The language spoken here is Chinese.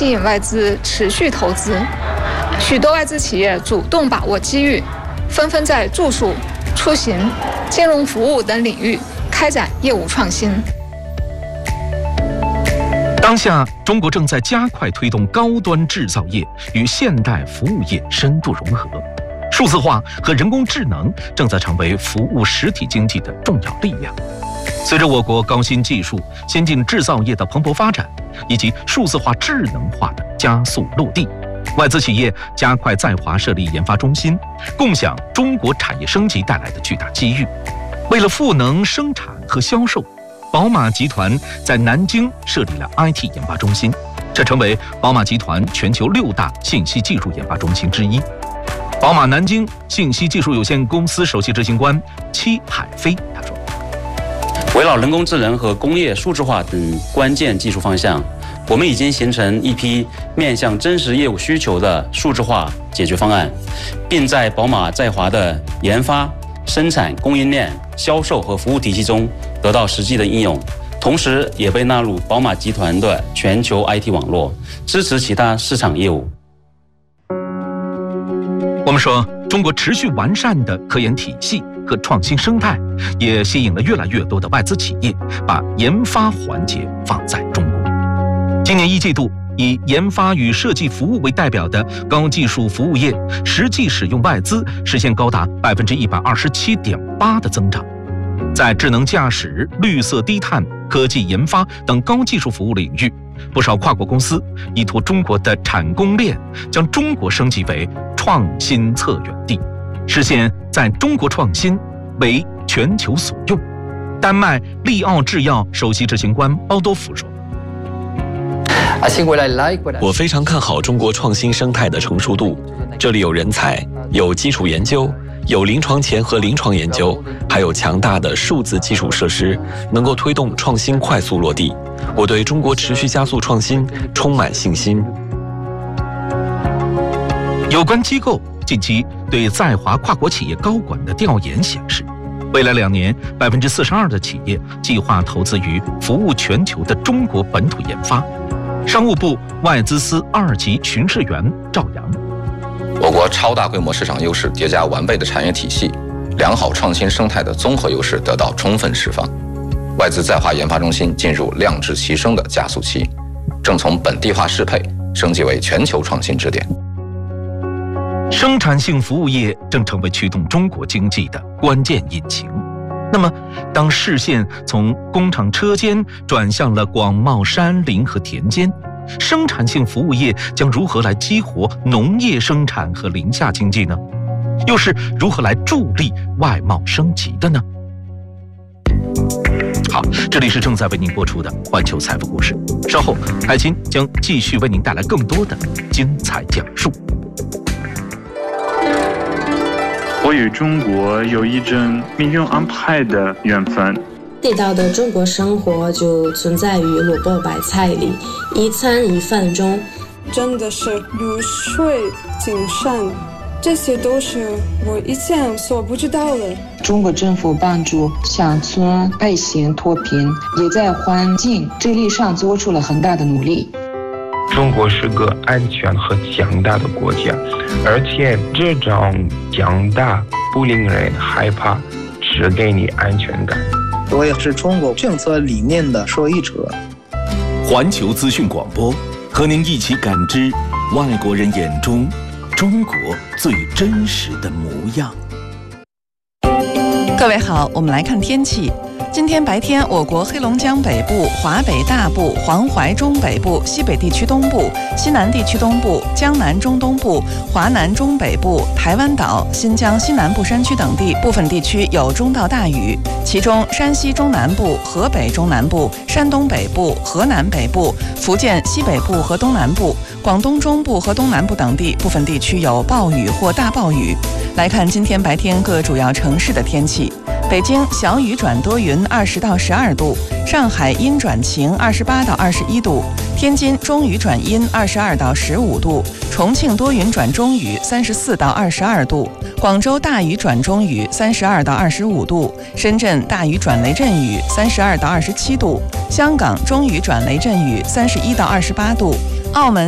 吸引外资持续投资。许多外资企业主动把握机遇，纷纷在住宿、出行、金融服务等领域开展业务创新。 当下，中国正在加快推动高端制造业与现代服务业深度融合，数字化和人工智能正在成为服务实体经济的重要力量。随着我国高新技术、先进制造业的蓬勃发展，以及数字化智能化的加速落地，外资企业加快在华设立研发中心，共享中国产业升级带来的巨大机遇。为了赋能生产和销售，宝马集团在南京设立了 IT 研发中心，这成为宝马集团全球6大信息技术研发中心之一。宝马南京信息技术有限公司首席执行官戚海飞他说：“ 围绕人工智能和工业数字化等关键技术方向，我们已经形成一批面向真实业务需求的数字化解决方案，并在宝马在华的研发、生产、供应链、销售和服务体系中得到实际的应用，同时也被纳入宝马集团的全球 IT 网络，支持其他市场业务。” 我们说，中国持续完善的科研体系和创新生态，也吸引了越来越多的外资企业把研发环节放在中国。今年1季度，以研发与设计服务为代表的高技术服务业实际使用外资实现高达127.8%的增长。在智能驾驶、绿色低碳、科技研发等高技术服务领域，不少跨国公司依托中国的产供链，将中国升级为创新策源地，实现在中国创新为全球所用。丹麦利奥制药首席执行官包多夫说：“ 我非常看好中国创新生态的成熟度，这里有人才，有基础研究，有临床前和临床研究，还有强大的数字基础设施，能够推动创新快速落地。我对中国持续加速创新充满信心。” 有关机构近期对在华跨国企业高管的调研显示，未来2年，42%的企业计划投资于服务全球的中国本土研发。商务部外资司2级巡视员赵阳：“ 我国超大规模市场优势叠加完备的产业体系，良好创新生态的综合优势得到充分释放。外资在华研发中心进入量质齐升的加速期，正从本地化适配升级为全球创新支点。” 生产性服务业正成为驱动中国经济的关键引擎。那么，当视线从工厂车间转向了广袤山林和田间，生产性服务业将如何来激活农业生产和林下经济呢？又是如何来助力外贸升级的呢？好，这里是正在为您播出的环球财富故事，稍后海清将继续为您带来更多的精彩讲述。 我与中国有一种命运安排的缘分。 地道的中国生活就存在于萝卜白菜里，一餐一饭中。 真的是如水精深，这些都是我以前所不知道的。 中国政府帮助乡村百姓脱贫，也在环境治理上做出了很大的努力。 中国是个安全和强大的国家，而且这种强大不令人害怕，只给你安全感。 我也是中国政策理念的受益者。 环球资讯广播，和您一起感知外国人眼中中国最真实的模样。 各位好，我们来看天气。今天白天，我国黑龙江北部、华北大部、黄淮中北部、西北地区东部、西南地区东部、江南中东部、华南中北部、台湾岛、新疆西南部山区等地部分地区有中到大雨，其中山西中南部、河北中南部、山东北部、河南北部、福建西北部和东南部、广东中部和东南部等地部分地区有暴雨或大暴雨。来看今天白天各主要城市的天气。北京小雨转多云，20到12度；上海阴转晴，28到21度；天津中雨转阴，22到15度；重庆多云转中雨，34到22度；广州大雨转中雨，32到25度；深圳大雨转雷阵雨，32到27度；香港中雨转雷阵雨，31到28度；澳门